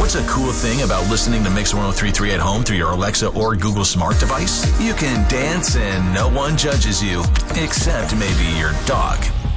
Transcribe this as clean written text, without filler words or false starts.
what's a cool thing about listening to Mix 103.3 at home through your Alexa or Google smart device? You can dance and no one judges you, except maybe your dog.